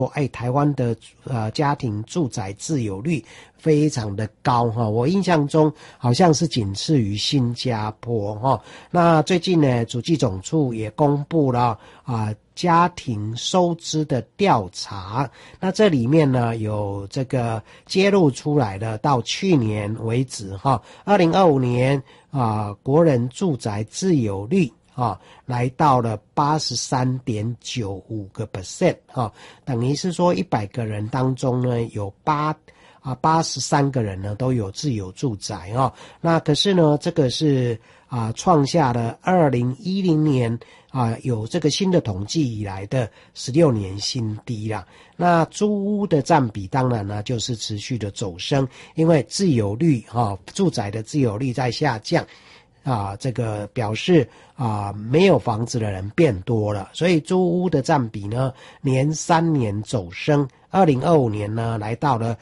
台湾的家庭住宅自有率非常的高哈，我印象中好像是仅次于新加坡哈。那最近呢，主计总处也公布了家庭收支的调查，那这里面呢有这个揭露出来的，到去年为止哈，2025年国人住宅自有率来到了 83.95% 等于是说100个人当中呢有83个人呢都有自有住宅那可是呢这个是创下了2010年有这个新的统计以来的16年新低啦。那租屋的占比当然呢就是持续的走升，因为自有率住宅的自有率在下降这个表示没有房子的人变多了，所以租屋的占比呢连3年走升，2025年呢来到了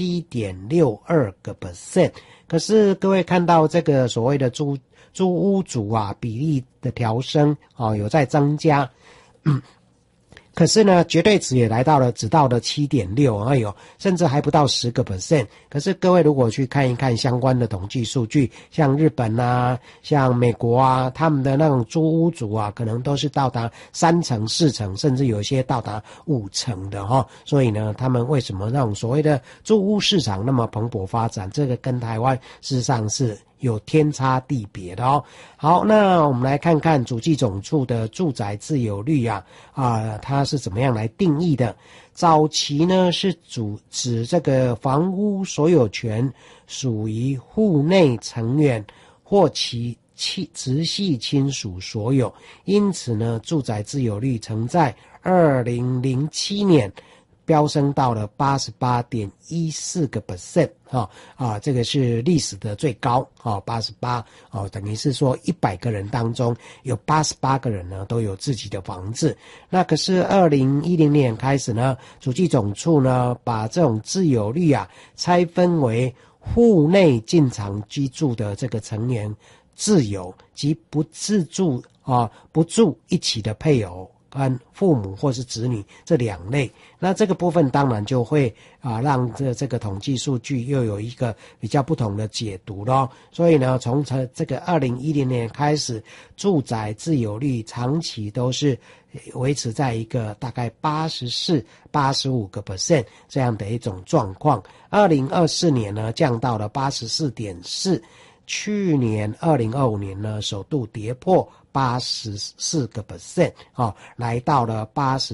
7.62%。可是各位看到这个所谓的租屋族比例的调升有在增加，可是呢绝对值也只到了 7.6， 甚至还不到 10%。 可是各位如果去看一看相关的统计数据，像日本像美国他们的那种租屋族可能都是到达3成4成，甚至有些到达5成的所以呢他们为什么那种所谓的租屋市场那么蓬勃发展，这个跟台湾事实上是有天差地别的好，那我们来看看主计总处的住宅自有率它是怎么样来定义的。早期呢是指这个房屋所有权属于户内成员或其直系亲属所有，因此呢住宅自有率曾在2007年飙升到了 88.14%， 这个是历史的最高88等于是说100个人当中有88个人呢都有自己的房子。那可是2010年开始呢，主计总处呢把这种自有率拆分为户内进场居住的这个成员自有及不住一起的配偶跟父母或是子女这2类。那这个部分当然就会让这个统计数据又有一个比较不同的解读咯。所以呢从这个2010年开始，住宅自有率长期都是维持在一个大概 84-85% 这样的一种状况。2024年呢降到了 84.4%， 去年2025年呢首度跌破84%，来到了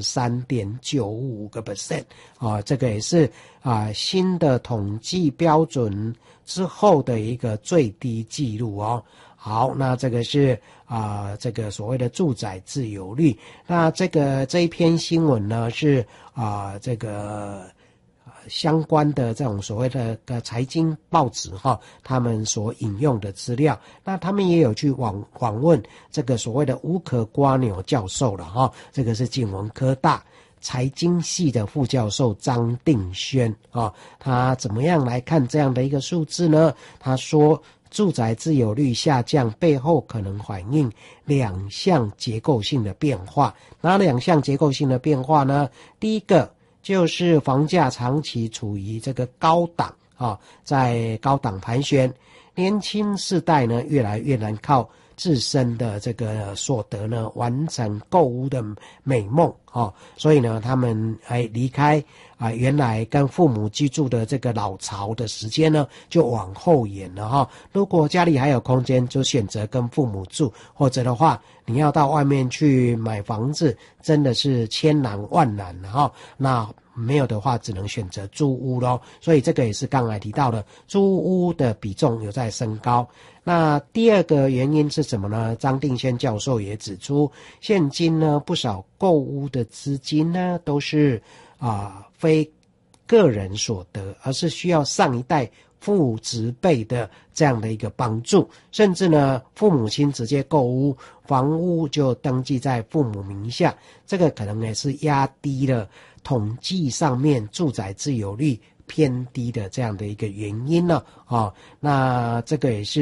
83.95%，这个也是新的统计标准之后的一个最低纪录好，那这个是这个所谓的住宅自有率。那这一篇新闻呢是这个相关的这种所谓的财经报纸他们所引用的资料，那他们也有去访问这个所谓的乌壳瓜牛教授了这个是景文科大财经系的副教授张定轩他怎么样来看这样的一个数字呢？他说住宅自有率下降背后可能反映2项结构性的变化。哪2项结构性的变化呢？第一个就是房价长期处于这个高档在高档盘旋，年轻世代呢越来越难靠自身的这个所得呢完成购屋的美梦所以呢他们离开原来跟父母居住的这个老巢的时间呢就往后延了如果家里还有空间，就选择跟父母住，或者的话你要到外面去买房子真的是千难万难那没有的话只能选择租屋咯。所以这个也是刚才提到的租屋的比重有在升高。那第二个原因是什么呢？张定轩教授也指出，现今呢不少购屋的资金呢都是非个人所得，而是需要上一代父执辈的这样的一个帮助，甚至呢父母亲直接购屋，房屋就登记在父母名下，这个可能也是压低了统计上面住宅自有率偏低的这样的一个原因呢那这个也是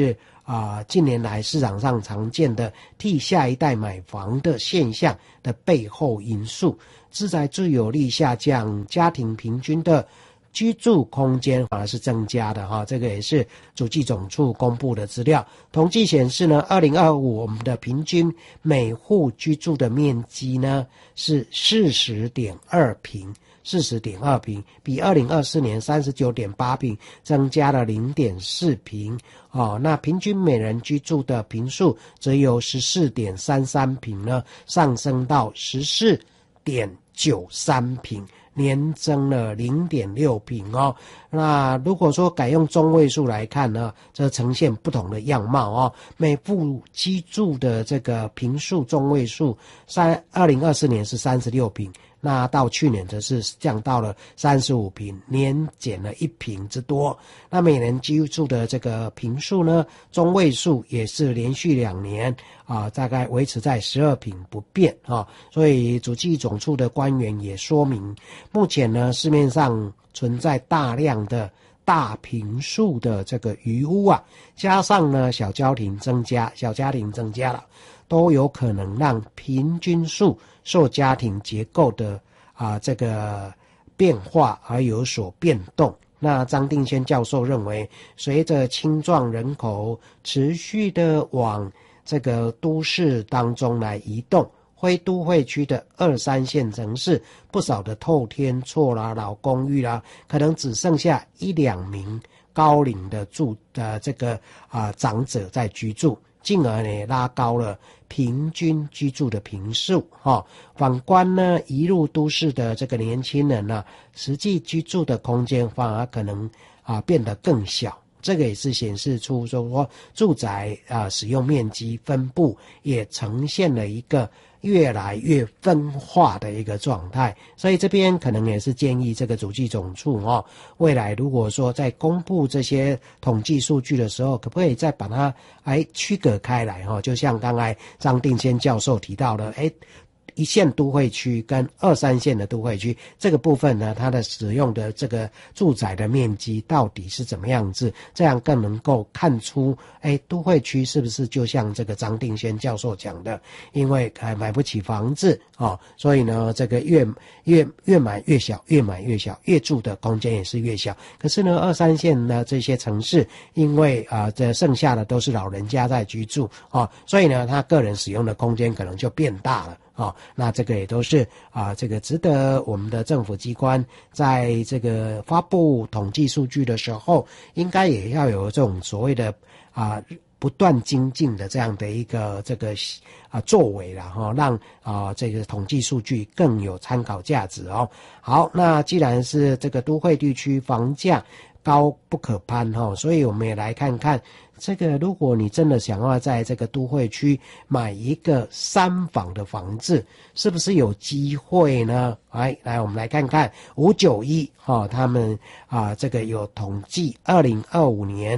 近年来市场上常见的替下一代买房的现象的背后因素，自在最有力下降家庭平均的居住空间反而是增加的哈，这个也是主计总处公布的资料。统计显示呢，2025我们的平均每户居住的面积呢是40.2平，40.2平，比2024年39.8平增加了0.4平哦。那平均每人居住的平数则由14.33平呢上升到14.93平。年增了0.6平哦。那如果说改用中位数来看呢，则呈现不同的样貌哦。每户居住的这个平数中位数2024年是36平，那到去年则是降到了35平，年减了1平之多。那每人居住的这个平数呢，中位数也是连续2年大概维持在12平不变啊。所以主计总处的官员也说明，目前呢市面上存在大量的大坪数的这个余屋加上呢小家庭增加了，都有可能让平均数受家庭结构的这个变化而有所变动。那张定轩教授认为，随着青壮人口持续的往这个都市当中来移动，非都会区的2、3线城市，不少的透天厝啦、老公寓啦，可能只剩下1、2名高龄的这个长者在居住，进而呢拉高了平均居住的坪数反观呢移入都市的这个年轻人呢，实际居住的空间反而可能变得更小。这个也是显示出说住宅使用面积分布也呈现了一个越来越分化的一个状态。所以这边可能也是建议这个主计总处未来如果说在公布这些统计数据的时候，可不可以再把它区隔开来就像刚才张定谦教授提到的1线都会区跟2、3线的都会区这个部分呢，它的使用的这个住宅的面积到底是怎么样子，这样更能够看出都会区是不是就像这个张定轩教授讲的，因为买不起房子所以呢这个越买越小，越买越小，越住的空间也是越小。可是呢2、3线呢这些城市，因为这剩下的都是老人家在居住所以呢他个人使用的空间可能就变大了那这个也都是这个值得我们的政府机关在这个发布统计数据的时候，应该也要有这种所谓的不断精进的这样的一个这个作为啦让这个统计数据更有参考价值好，那既然是这个都会地区房价高不可攀所以我们也来看看这个，如果你真的想要在这个都会区买一个3房的房子，是不是有机会呢？来我们来看看591他们这个有统计2025年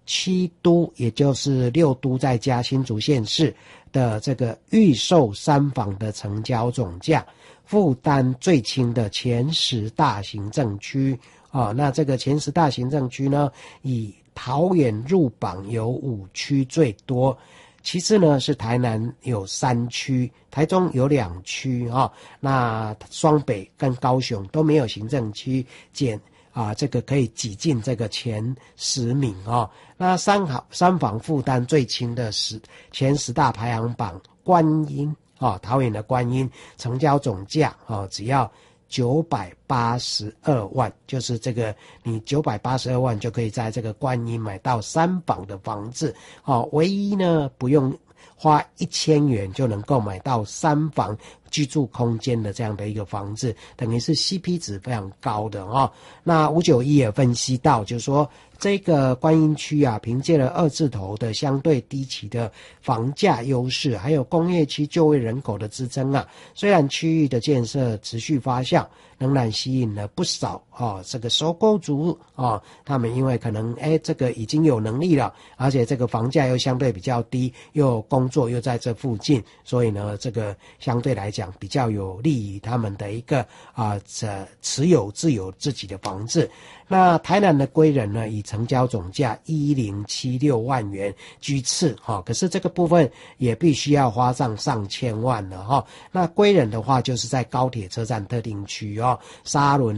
7都，也就是6都再加新竹县市的这个预售3房的成交总价，负担最轻的前10大行政区那这个前10大行政区呢，以桃园入榜有5区最多，其次呢是台南有3区，台中有2区那双北跟高雄都没有行政区这个可以挤进这个前10名那三房负担最轻的前10大排行榜，观音桃园的观音成交总价只要982万，就是这个你982万就可以在这个观音买到3房的房子唯一呢不用花1000元就能够买到3房居住空间的这样的一个房子，等于是 CP 值非常高的那591也分析到，就是说这个观音区凭借了2字头的相对低期的房价优势，还有工业区就业人口的支撑虽然区域的建设持续发酵，仍然吸引了不少这个收购族他们因为可能这个已经有能力了，而且这个房价又相对比较低，又工作又在这附近，所以呢这个相对来讲比较有利于他们的一个自有自己的房子。那台南的归仁呢，以成交总价1076万元居次哈。可是这个部分也必须要花上千万了哈。那归仁的话就是在高铁车站特定区哦，沙仑